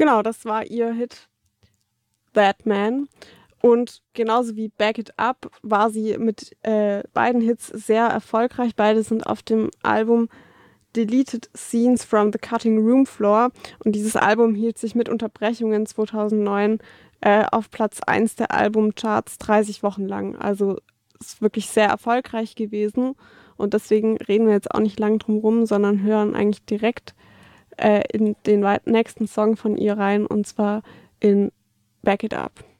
Genau, das war ihr Hit That Man. Und genauso wie Back It Up war sie mit beiden Hits sehr erfolgreich. Beide sind auf dem Album Deleted Scenes from the Cutting Room Floor. Und dieses Album hielt sich mit Unterbrechungen 2009 auf Platz 1 der Albumcharts 30 Wochen lang. Also ist wirklich sehr erfolgreich gewesen. Und deswegen reden wir jetzt auch nicht lang drum rum, sondern hören eigentlich direkt in den nächsten Song von ihr rein. Und zwar in Back It Up.